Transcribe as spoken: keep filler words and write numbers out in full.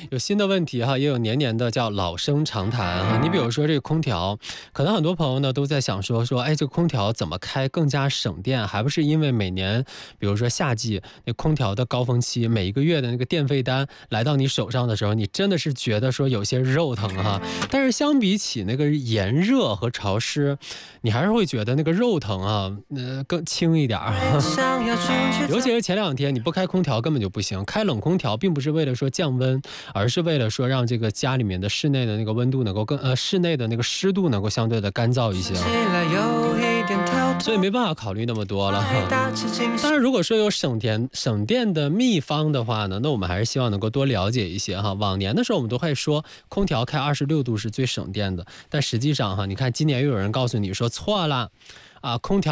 有新的问题哈，也有年年的叫老生常谈啊。你比如说这个空调，可能很多朋友呢都在想说说，哎，这个空调怎么开更加省电？还不是因为每年，比如说夏季那空调的高峰期，每一个月的那个电费单来到你手上的时候，你真的是觉得说有些肉疼哈。但是相比起那个炎热和潮湿，你还是会觉得那个肉疼啊，呃，更轻一点。尤其是前两天你不开空调根本就不行，开冷空调并不是为了说降温，而是为了说让这个家里面的室内的那个温度能够更呃室内的那个湿度能够相对的干燥一些，所以没办法考虑那么多了哈。当然，如果说有省电省电的秘方的话呢，那我们还是希望能够多了解一些哈。往年的时候我们都会说空调开二十六度是最省电的，但实际上哈，你看今年又有人告诉你说错了啊，空调